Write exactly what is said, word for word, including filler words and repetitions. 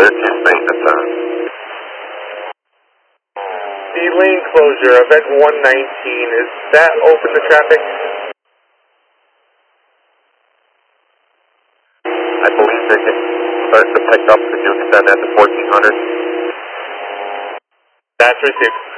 thirteen maintenance on. The lane closure, event one nineteen, is that open to traffic? I believe they can start to pick up. Could you extend that to fourteen hundred? That's received.